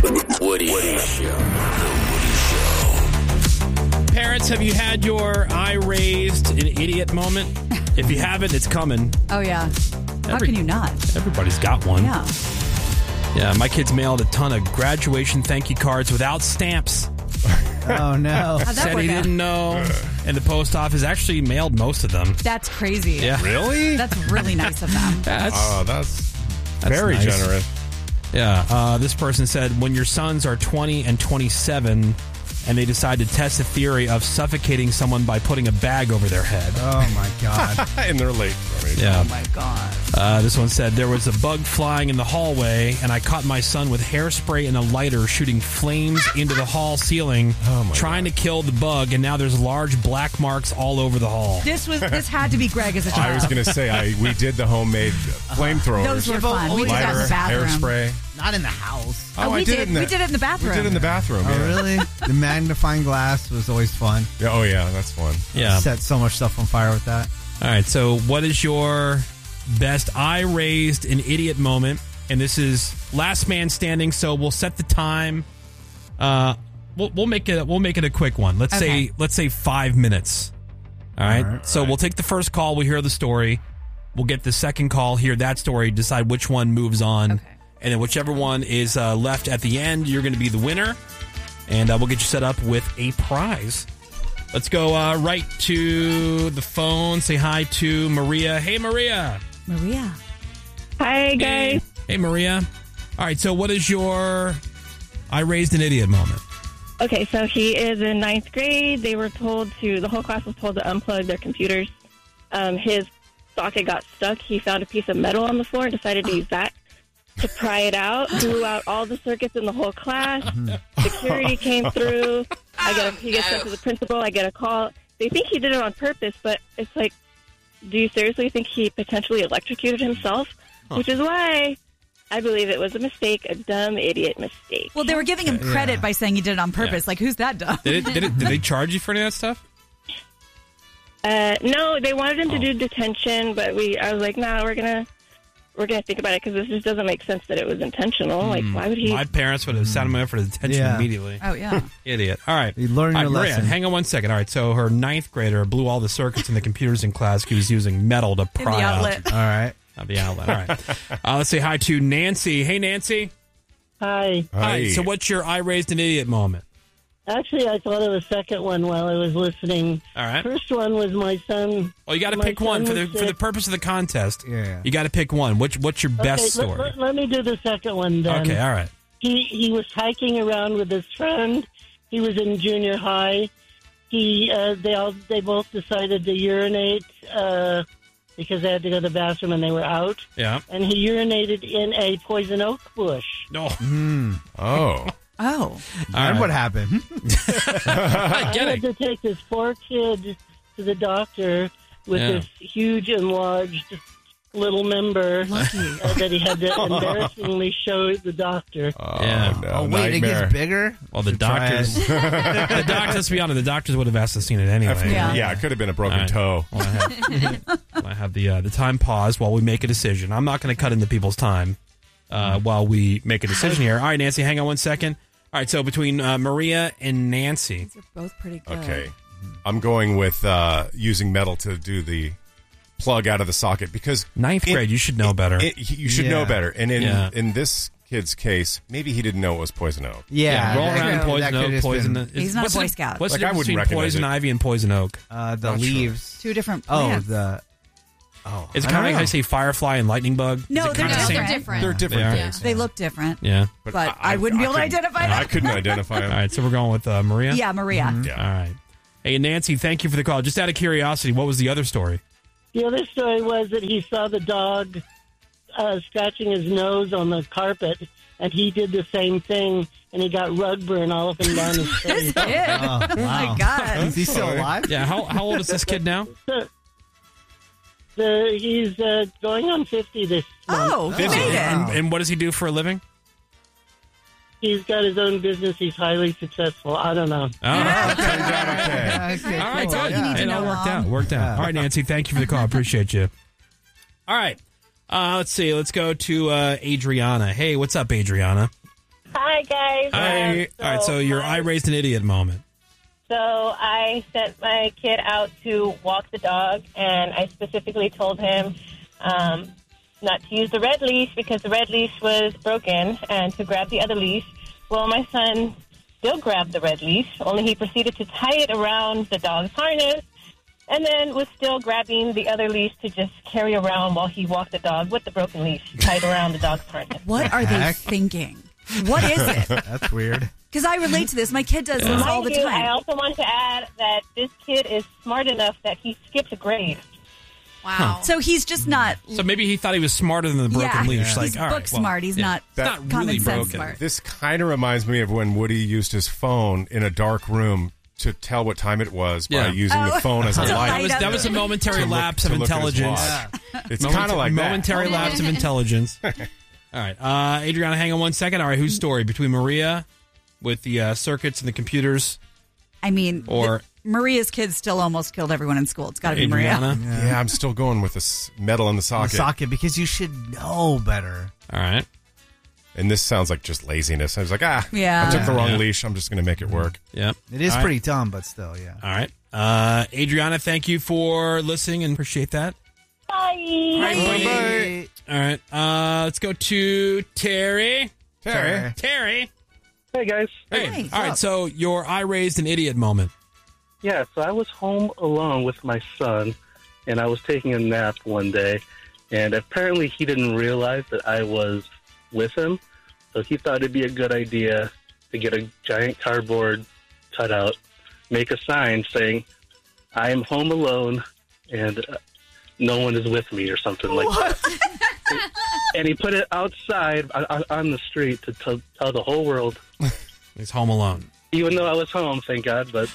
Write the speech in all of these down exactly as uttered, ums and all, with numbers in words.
Woody. Woody Show. The Woody Show. Parents, have you had your eye raised an idiot moment? If you haven't, it's coming. Oh, yeah. How Every- can you not? Everybody's got one. Yeah. Yeah, my kids mailed a ton of graduation thank you cards without stamps. Oh, no. How'd that Said work he out? didn't know. And the post office actually mailed most of them. That's crazy. Yeah. Really? That's really nice of them. That's, Oh, that's, That's very nice. generous. yeah. Uh, this person said, when your sons are twenty and twenty-seven and they decide to test the theory of suffocating someone by putting a bag over their head. Oh, my God. And they're late. Right? Yeah. Oh, my God. Uh, this one said, there was a bug flying in the hallway, and I caught my son with hairspray and a lighter shooting flames into the hall ceiling, Oh, my trying to kill the bug, and now there's large black marks all over the hall. This was this had to be Greg as a child. I was going to say, I we did the homemade flamethrowers. Those were fun. We did that in Lighter, the bathroom. hairspray. Not in the house. Oh, we I did, did. it in the, we did it in the bathroom. We did it in the bathroom. Oh, yeah. really? The magnifying glass was always fun. Yeah, oh, yeah, that's fun. Yeah. Set so much stuff on fire with that. All right, so what is your best eye raised an idiot moment? And this is last man standing, so we'll set the time. Uh, we'll, we'll make it. We'll make it a quick one. Let's Okay. say let's say five minutes. All right. All right, so all right. we'll take the first call. We hear the story. We'll get the second call. Hear that story. Decide which one moves on, Okay. and then whichever one is uh, left at the end, you're going to be the winner, and uh, we'll get you set up with a prize. Let's go uh, right to the phone. Say hi to Maria. Hey, Maria. Maria. Hi, guys. Hey, hey, Maria. All right, so what is your I raised an idiot moment? Okay, so he is in ninth grade. They were told to, the whole class was told to unplug their computers. Um, his socket got stuck. He found a piece of metal on the floor and decided to use that to pry it out. Blew out all the circuits in the whole class. Security came through. I get a, he gets sent to the principal. I get a call. They think he did it on purpose, but it's like, do you seriously think he potentially electrocuted himself? Which is why I believe it was a mistake, a dumb idiot mistake. Well, they were giving him credit Yeah. by saying he did it on purpose. Yeah. Like, who's that dumb? Did it? Did it? Did they charge you for any of that stuff? Uh, no, they wanted him Oh. to do detention, but we. I was like, nah, we're gonna we're gonna think about it because this just doesn't make sense that it was intentional. Like, why would he? My parents would have sounded me up for detention Yeah. immediately. Oh, yeah. Idiot. All right. You learn All your right, Maria, lesson. hang on one second. All right, so her ninth grader blew all the circuits in the computers in class. He was using metal to In pry the out. outlet. All right. Of the outlet. All right. uh, let's say hi to Nancy. Hey, Nancy. Hi. Hi. So what's your I raised an idiot moment? Actually, I thought of a second one while I was listening. All right. First one was my son. Oh, you got to my pick one son for the was for the sick. purpose of the contest. Yeah, yeah. You got to pick one. Which what's your best Okay, let- story? Let, let me do the second one then. Okay. All right. He he was hiking around with his friend. He was in junior high. He uh, they all they both decided to urinate uh, because they had to go to the bathroom and they were out. Yeah. And he urinated in a poison oak bush. No. Oh. Oh. And right. what happened? I I get had it. to take this poor kid to the doctor with Yeah. this huge enlarged little member Lucky. uh, that he had to embarrassingly show the doctor. Oh, Yeah. no. Oh, wait, it Nightmare. gets bigger? Well, the Should try doctors. it. the doctors. Let's be honest. The doctors would have asked to seen it anyway. Yeah. Yeah, it could have been a broken All right. toe. Well, I have, I have the uh, the time pause while we make a decision. I'm not going to cut into people's time uh, while we make a decision here. All right, Nancy, hang on one second. All right, so between uh, Maria and Nancy, These are both pretty good. Okay. I'm going with uh, using metal to do the plug out of the socket because ninth in- grade, you should know better. it- you should Yeah. know better. And in Yeah. in this kid's case, maybe he didn't know it was poison oak. Yeah. roll that around could- poison that could oak, just poison. been, is- He's not a what's Boy the- Scout. What's Like, the I difference wouldn't between recognize poison it. ivy and poison oak? uh, the Not sure. leaves. Two different Oh, plants. the. Oh, Is it I kind of don't like how know. I say firefly and lightning bug? No, Is it they're kinda the same? different. different. They're different They are. things. They look different. Yeah. But I, wouldn't be able to couldn't- identify I them. couldn't identify him. All right, so we're going with uh, Maria? Yeah, Maria. Yeah. All right. Hey, Nancy, thank you for the call. Just out of curiosity, what was the other story? The other story was that he saw the dog uh, scratching his nose on the carpet, and he did the same thing, and he got rug burn all up and down his face. This kid. Oh, Oh, my wow. God. Is he still alive? Yeah, how, how old is this kid now? So, the, he's uh, going on fifty this month. Oh, he Is he- made it. and, and what does he do for a living? He's got his own business. He's highly successful. I don't know. Oh, okay. Okay, All right, That's all good. you need to It know, all worked Mom. out. Worked out. Yeah. All right, Nancy, thank you for the call. Appreciate you. All right. Uh, let's see. Let's go to uh, Adriana. Hey, what's up, Adriana? Hi, Hi, guys. Hi. Um, All right, so your my- I raised an idiot moment. So I sent my kid out to walk the dog, and I specifically told him um, not to use the red leash because the red leash was broken and to grab the other leash. Well, my son still grabbed the red leash, only he proceeded to tie it around the dog's harness and then was still grabbing the other leash to just carry around while he walked the dog with the broken leash tied around the dog's harness. What are they Heck? thinking? What is it? That's weird. Because I relate to this. My kid does this all the Mind you, I time. also want to add that this kid is smart enough that he skipped a grade. Wow. So he's just not. So maybe he thought he was smarter than the broken yeah, leash. he's Like, all book right, well, smart. He's yeah. not That- not common really sense broken. smart. This kind of reminds me of when Woody used his phone in a dark room to tell what time it was by Yeah. using the Oh. phone as a To light. That was, light that was a momentary To look- lapse to of look at his intelligence. watch. It's Moment- kind of like that. momentary lapse of intelligence. All right, uh, Adriana, hang on one second. All right, whose story? Between Maria with the uh, circuits and the computers, I mean, or the, Maria's kids still almost killed everyone in school. It's got to be Maria. Adriana? Yeah, I'm still going with this metal in the The socket. socket, because you should know better. All right. And this sounds like just laziness. I was like, ah, Yeah. I took the wrong Yeah. leash. I'm just going to make it work. Yep. It is All right. pretty dumb, but still, yeah. All right. Uh, Adriana, thank you for listening and appreciate that. Bye. Bye. All right. Uh, let's go to Terry. Terry. Terry. Hey, guys. Hey. Hey, what's All right. up? So your I raised an idiot moment. Yeah, so I was home alone with my son, and I was taking a nap one day, and apparently he didn't realize that I was with him, so he thought it'd be a good idea to get a giant cardboard cutout, make a sign saying, I am home alone, and uh, no one is with me, or something like that. And he put it outside on, on the street to t- tell the whole world, He's home alone. even though I was home, thank God, but...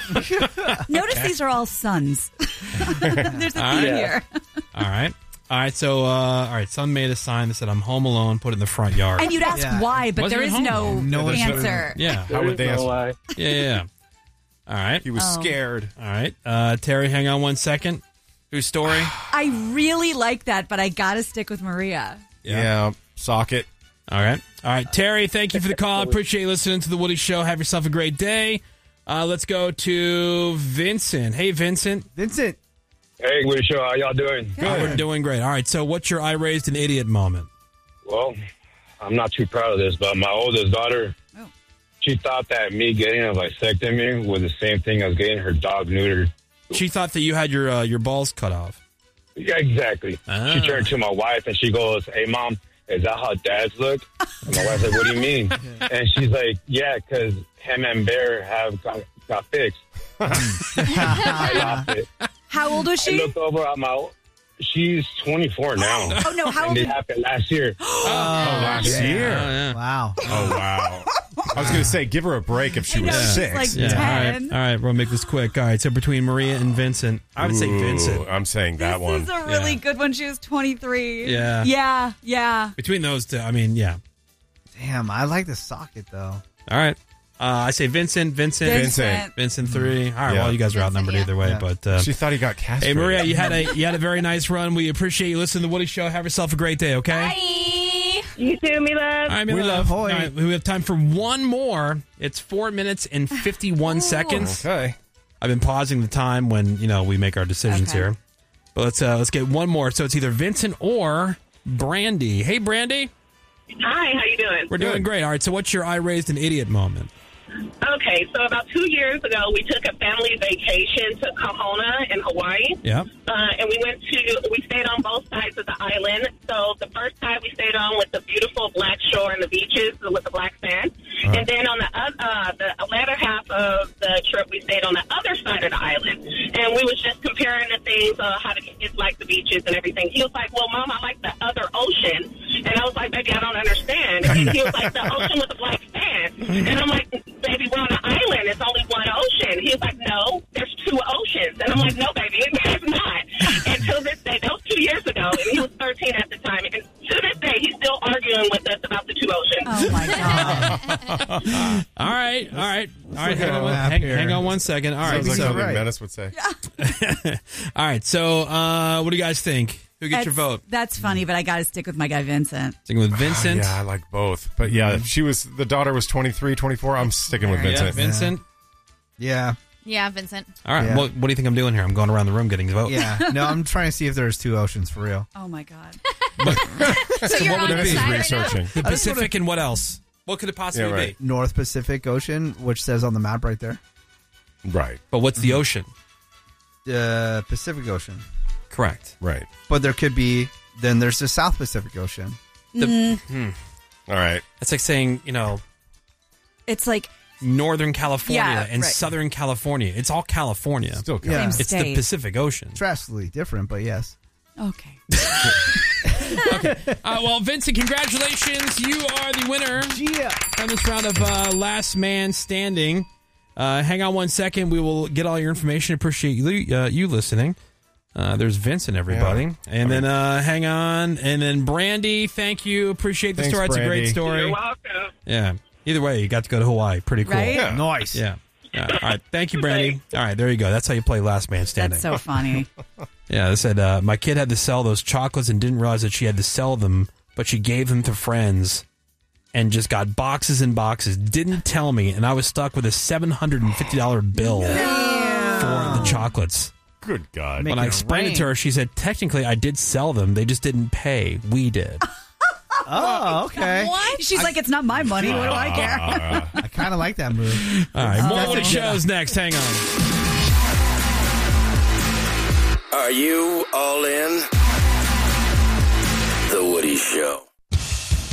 Notice these are all sons. There's a All theme right. here. All right. All right. So, uh, all right. Son made a sign that said, I'm home alone, put it in the front yard. And you'd ask Yeah. why, but Wasn't there at is home. no, No one's- answer. yeah. How would they There is no answer? lie. Yeah, yeah, yeah. All right. He was Oh. scared. All right. Uh, Terry, hang on one second. Whose story? I really like that, but I got to stick with Maria. Yeah. Socket. All right. All right. Terry, thank you for the call. Appreciate you listening to The Woody Show. Have yourself a great day. Uh, let's go to Vincent. Hey, Vincent. Vincent. Hey, Woody Show, how y'all doing? Uh, we're doing great. All right. So what's your I raised an idiot moment? Well, I'm not too proud of this, but my oldest daughter, Oh. she thought that me getting a vasectomy was the same thing as getting her dog neutered. She thought that you had your uh, your balls cut off. Yeah, exactly. Ah. She turned to my wife and she goes, hey, Mom, is that how dads look? And my wife's like, what do you mean? And she's like, yeah, because him and Bear have got, got fixed. I laughed it. How old was I she? looked over at my... She's twenty-four now. Oh, no. How And old it is happened last year. Oh, last yeah. year. Oh, yeah. Wow. Oh, wow. I was going to say, give her a break if she I know, was she's six. like Yeah. All right. ten. All right. We'll make this quick. All right. So between Maria and Vincent, I would say Ooh, Vincent. I'm saying that This one. is a really Yeah. good one. She was twenty-three. Yeah. Yeah. Yeah. Between those two, I mean, yeah. Damn, I like the socket, though. All right. Uh, I say Vincent, Vincent, Vincent. Vincent three. All right. Yeah. Well, you guys are Vincent, outnumbered yeah. either way, Yeah. but uh, She thought he got hey, castrated. Maria, you had a you had a very nice run. We appreciate you listening to the Woody Show. Have yourself a great day. Okay. Bye. You too, me love. All right, We we love All Hoy. right, we have time for one more. It's four minutes and fifty-one seconds. Okay. I've been pausing the time when you know we make our decisions Okay. here. But let's uh, let's get one more. So it's either Vincent or Brandy. Hey, Brandy. Hi, how you doing? We're doing great. All right. So what's your I raised an idiot moment? Okay, so about two years ago, we took a family vacation to Kahuna in Hawaii. Yep. Uh, and we went to, we stayed on both sides of the island. So the first side we stayed on with the beautiful black shore and the beaches with the black sand. Uh-huh. And then on the oth- uh, the latter half of the trip, we stayed on the other side of the island. And we was just comparing the things, uh, how the kids like the beaches and everything. He was like, well, Mom, I like the other ocean. And I was like, baby, I don't understand. And he was like, the ocean with the black sand. And I'm like, baby, we're on an island. It's only one ocean. He was like, no, there's two oceans. And I'm like, no, baby, there's not. Until this day, that was two years ago, and he was thirteen at the time. And to this day, he's still arguing with us about the two oceans. Oh, my God. All right. All right. All right. Hang a on, one, map hang, here. hang on one second. All right. Sounds like So, something right. Menace would say. all right. So, uh, what do you guys think? Who gets That's- your vote? That's funny, but I got to stick with my guy Vincent. Sticking with Vincent. Yeah, I like both. But yeah, if she was, the daughter was twenty-three, twenty-four, I'm sticking with Yeah, Vincent. Vincent. Yeah. Yeah, Vincent. All right. Yeah. What, what do you think I'm doing here? I'm going around the room getting votes. Yeah. No, I'm trying to see if there's two oceans for real. Oh my god. So you're what would on it his be? side right Researching. The Pacific and what else? What could it possibly Yeah, right. be? North Pacific Ocean, which says on the map right there. Right, But what's the ocean? Uh, Pacific Ocean. Correct. right. But there could be, then there's the South Pacific Ocean. The, hmm. All right. It's like saying, you know, It's like Northern California Yeah, and right. Southern California. It's all California. Still Yeah. counts. same It's the state. Pacific Ocean. Drastically different, but yes. Okay. Uh, well, Vincent, congratulations. You are the winner Yeah. on this round of uh, Last Man Standing. Uh, hang on one second. We will get all your information. Appreciate you, uh, you listening. Uh, there's Vincent, everybody. Yeah. And then uh, hang on. And then Brandy, thank you. Appreciate the Thanks, story. It's a great Brandy. story. You're welcome. Yeah. Either way, you got to go to Hawaii. Pretty cool. Right? Yeah. Nice. Yeah. Yeah. All right. Thank you, Brandy. All right. There you go. That's how you play Last Man Standing. That's so funny. Yeah, they said, uh, my kid had to sell those chocolates and didn't realize that she had to sell them, but she gave them to friends and just got boxes and boxes. Didn't tell me, and I was stuck with a seven hundred fifty dollars bill for the chocolates. Good God. Make When I it explained it rain. to her, she said, technically, I did sell them. They just didn't pay. We did. Oh, okay. What? She's like, it's not my money. What do I care? I kind of like that move. All right, more That's Woody a- shows next. Hang on. Are you all in? The Woody Show.